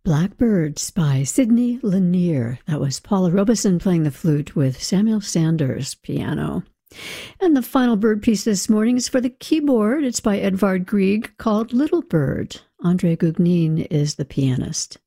Blackbirds by Sidney Lanier. That was Paula Robeson playing the flute with Samuel Sanders piano. And the final bird piece this morning is for the keyboard. It's by Edvard Grieg, called Little Bird. Andre Gugnin is the pianist.